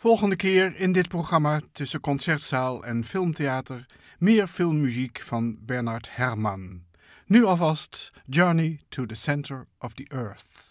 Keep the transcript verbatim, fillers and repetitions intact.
Volgende keer in dit programma tussen concertzaal en filmtheater meer filmmuziek van Bernard Herrmann. Nu alvast Journey to the Center of the Earth.